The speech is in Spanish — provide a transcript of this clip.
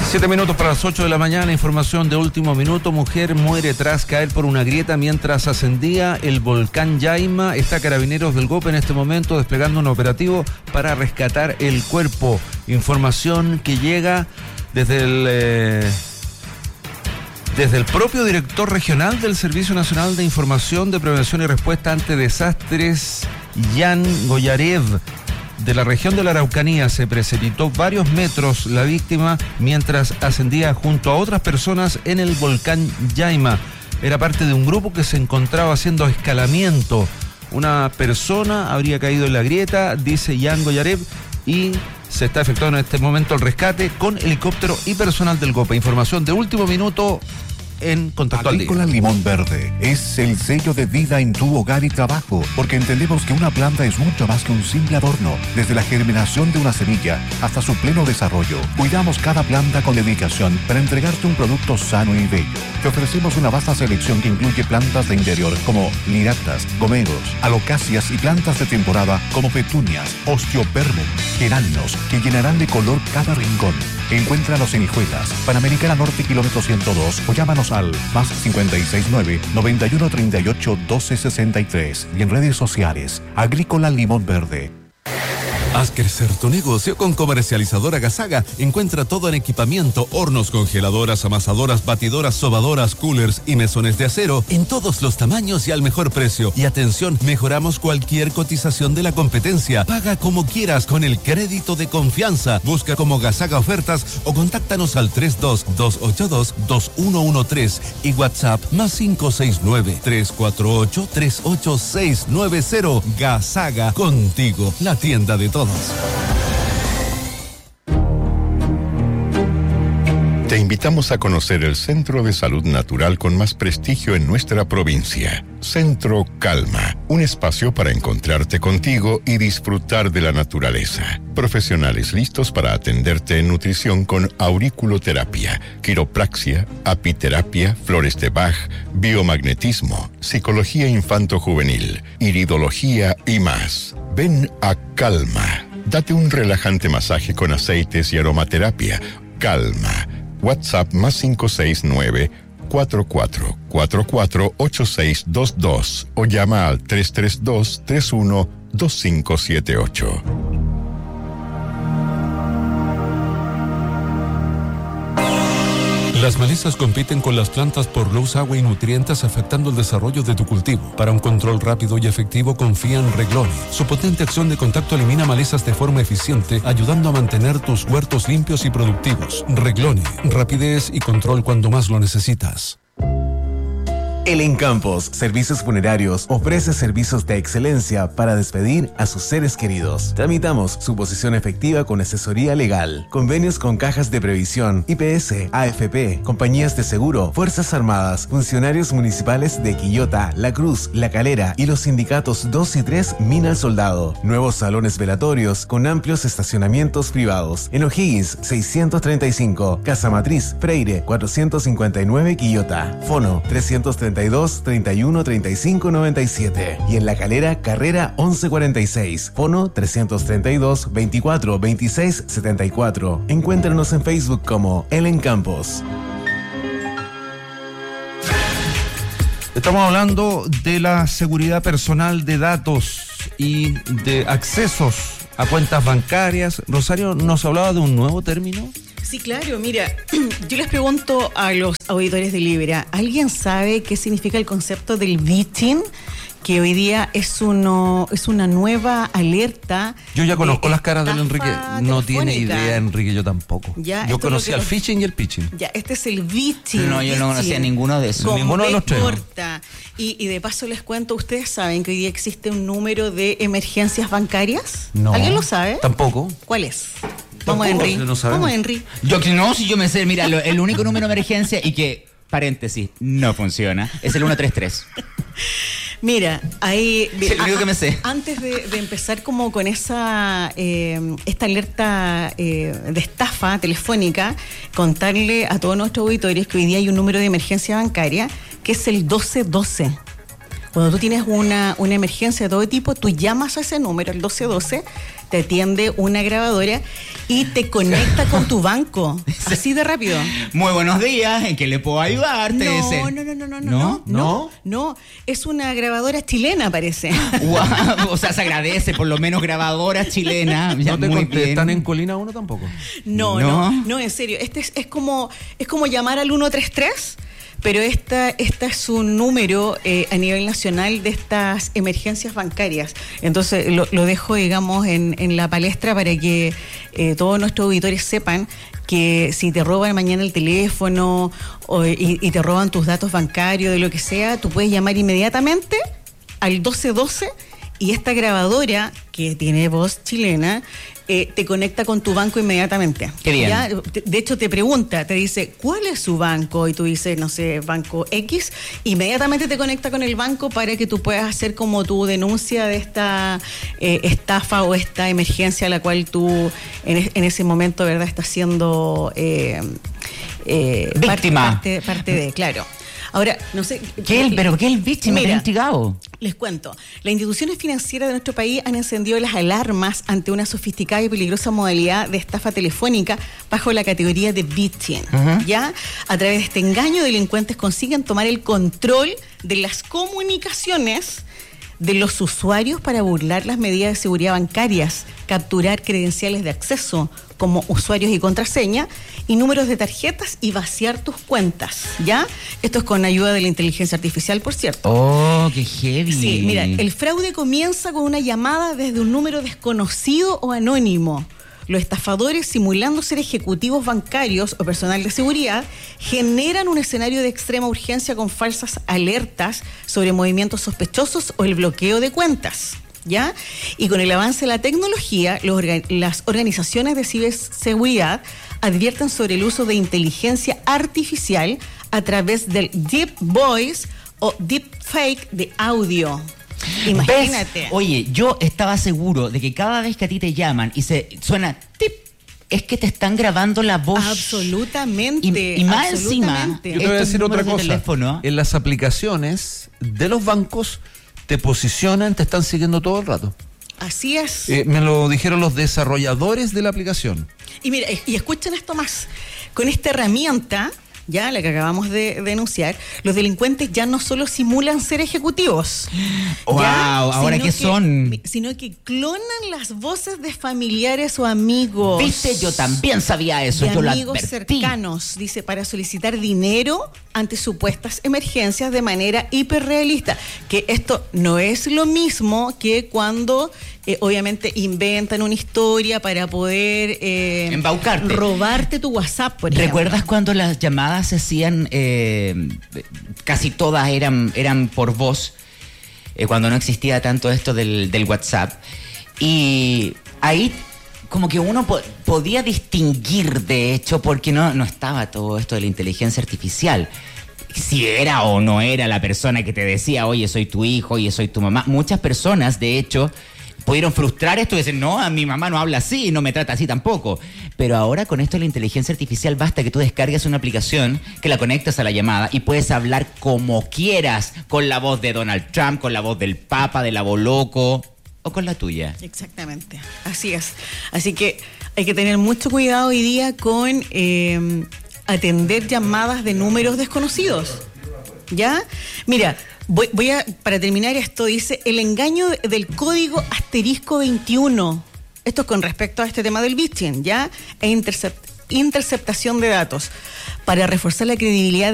7 minutos para las 8 de la mañana, información de último minuto. Mujer muere tras caer por una grieta mientras ascendía el volcán Yaima. Está Carabineros del GOP en este momento desplegando un operativo para rescatar el cuerpo. Información que llega desde el propio director regional del Servicio Nacional de Información de Prevención y Respuesta ante Desastres, Jan Goyarev, de la región de la Araucanía. Se precipitó varios metros la víctima mientras ascendía junto a otras personas en el volcán Yaima. Era parte de un grupo que se encontraba haciendo escalamiento. Una persona habría caído en la grieta, dice Jan Goyarev, y se está efectuando en este momento el rescate con helicóptero y personal del GOPE. Información de último minuto en Contacto al Día. Agrícola Limón Verde es el sello de vida en tu hogar y trabajo, porque entendemos que una planta es mucho más que un simple adorno. Desde la germinación de una semilla hasta su pleno desarrollo, cuidamos cada planta con dedicación para entregarte un producto sano y bello. Te ofrecemos una vasta selección que incluye plantas de interior como liractas, gomeros, alocacias y plantas de temporada como petunias, osteopermum, geranios, que llenarán de color cada rincón. Encuéntranos en Hijuelas, Panamericana Norte, kilómetro 102, o llámanos al +569 9138 1263 y en redes sociales. Agrícola Limón Verde. Haz crecer tu negocio con Comercializadora Gasaga. Encuentra todo en equipamiento, hornos, congeladoras, amasadoras, batidoras, sobadoras, coolers y mesones de acero en todos los tamaños y al mejor precio. Y atención, mejoramos cualquier cotización de la competencia. Paga como quieras con el crédito de confianza. Busca como Gasaga Ofertas o contáctanos al 32-282-2113 y WhatsApp +569 348 38690. Gasaga, contigo, la tienda de todos. Te invitamos a conocer el Centro de Salud Natural con más prestigio en nuestra provincia. Centro Calma, un espacio para encontrarte contigo y disfrutar de la naturaleza. Profesionales listos para atenderte en nutrición con auriculoterapia, quiropraxia, apiterapia, flores de Bach, biomagnetismo, psicología infanto-juvenil, iridología y más. Ven a Calma. Date un relajante masaje con aceites y aromaterapia. Calma. WhatsApp +569 4444 8622 o llama al 332 31 2578. Las malezas compiten con las plantas por luz, agua y nutrientes, afectando el desarrollo de tu cultivo. Para un control rápido y efectivo, confía en Reglone. Su potente acción de contacto elimina malezas de forma eficiente, ayudando a mantener tus huertos limpios y productivos. Reglone, rapidez y control cuando más lo necesitas. El Encampos Servicios Funerarios ofrece servicios de excelencia para despedir a sus seres queridos. Tramitamos su posición efectiva con asesoría legal, convenios con cajas de previsión, IPS, AFP, compañías de seguro, Fuerzas Armadas, funcionarios municipales de Quillota, La Cruz, La Calera y los sindicatos 2 y 3 Mina al Soldado. Nuevos salones velatorios con amplios estacionamientos privados. En O'Higgins 635, Casa Matriz, Freire 459 Quillota. Fono 332 31 35 97 y en La Calera, Carrera 1146, fono 332 24 26 74. Encuéntranos en Facebook como El Encampos. Estamos hablando de la seguridad personal de datos y de accesos a cuentas bancarias. Rosario nos hablaba de un nuevo término. Sí, claro, mira, yo les pregunto a los auditores de Libra, ¿alguien sabe qué significa el concepto del phishing? Que hoy día es una nueva alerta. Yo ya conozco las caras del Enrique. No tiene idea, Enrique, yo tampoco. Ya, yo conocía el phishing y el pitching. Ya, este es el phishing. No, yo no conocía ninguno de esos. Ninguno de los tres. Y de paso les cuento, ¿ustedes saben que hoy día existe un número de emergencias bancarias? No. ¿Alguien lo sabe? Tampoco. ¿Cuál es? Vamos, Henry. Vamos, Henry. Yo me sé, mira, el único número de emergencia y que, paréntesis, no funciona, es el 133. Mira, ahí sí, lo único que me sé. Antes de empezar como con esta alerta de estafa telefónica, contarle a todos nuestros auditores que hoy día hay un número de emergencia bancaria que es el 1212. Cuando tú tienes una emergencia de todo tipo, tú llamas a ese número, el 1212, te atiende una grabadora y te conecta con tu banco. Así de rápido. Muy buenos días, ¿en qué le puedo ayudar? Te dicen. No, es una grabadora chilena, parece. Wow, o sea, se agradece, por lo menos grabadoras chilenas. ¿No te muy contestan bien. en Colina 1 tampoco? No, en serio. Este es como llamar al 133. Pero esta es un número a nivel nacional de estas emergencias bancarias. Entonces lo dejo, digamos, en la palestra para que todos nuestros auditores sepan que si te roban mañana el teléfono y te roban tus datos bancarios, de lo que sea, tú puedes llamar inmediatamente al 1212 y esta grabadora, que tiene voz chilena, te conecta con tu banco inmediatamente. Qué bien. ¿Ya? De hecho, te pregunta, te dice, ¿cuál es su banco? Y tú dices, no sé, banco X. Inmediatamente te conecta con el banco para que tú puedas hacer como tu denuncia de esta estafa o esta emergencia a la cual tú en ese momento, ¿verdad?, estás siendo víctima. Parte de, claro. Ahora, no sé... ¿Qué el víctima? Me Mira, ha intrigado. Les cuento. Las instituciones financieras de nuestro país han encendido las alarmas ante una sofisticada y peligrosa modalidad de estafa telefónica bajo la categoría de phishing. ¿Ya? A través de este engaño, delincuentes consiguen tomar el control de las comunicaciones de los usuarios para burlar las medidas de seguridad bancarias, capturar credenciales de acceso como usuarios y contraseña y números de tarjetas y vaciar tus cuentas, ¿ya? Esto es con ayuda de la inteligencia artificial, por cierto. Oh, qué heavy. Sí, mira, el fraude comienza con una llamada desde un número desconocido o anónimo. Los estafadores, simulando ser ejecutivos bancarios o personal de seguridad, generan un escenario de extrema urgencia con falsas alertas sobre movimientos sospechosos o el bloqueo de cuentas, ¿ya? Y con el avance de la tecnología, las organizaciones de ciberseguridad advierten sobre el uso de inteligencia artificial a través del deep voice o deep fake de audio. Imagínate. ¿Ves? Oye, yo estaba seguro de que cada vez que a ti te llaman y se suena tip, es que te están grabando la voz. Absolutamente. Y más encima, yo te voy a decir otra cosa. Teléfono. En las aplicaciones de los bancos te posicionan, te están siguiendo todo el rato. Así es. Me lo dijeron los desarrolladores de la aplicación. Y mira, y escuchen esto más. Con esta herramienta, ya la que acabamos de denunciar, los delincuentes ya no solo simulan ser ejecutivos. ¡Wow! ¿Ahora qué son? Sino que clonan las voces de familiares o amigos. ¿Viste? Yo también sabía eso. De yo lo amigos advertí. cercanos, dice, para solicitar dinero ante supuestas emergencias de manera hiperrealista. Que esto no es lo mismo que cuando obviamente inventan una historia para poder embaucarte, robarte tu WhatsApp, por ejemplo. ¿Recuerdas cuando las llamadas se hacían, casi todas eran por voz, cuando no existía tanto esto del WhatsApp? Y ahí como que uno podía distinguir, de hecho, porque no estaba todo esto de la inteligencia artificial, si era o no era la persona que te decía, oye, soy tu hijo, oye, soy tu mamá. Muchas personas, de hecho, pudieron frustrar esto y decir, no, a mi mamá no habla así, no me trata así tampoco. Pero ahora con esto de la inteligencia artificial basta que tú descargues una aplicación, que la conectas a la llamada y puedes hablar como quieras, con la voz de Donald Trump, con la voz del Papa, del Aboloco o con la tuya. Exactamente, así es. Así que hay que tener mucho cuidado hoy día con atender llamadas de números desconocidos, ¿ya? Mira, voy a, para terminar esto, dice, el engaño del código *21. Esto es con respecto a este tema del phishing, ¿ya? E interceptación de datos. Para reforzar la credibilidad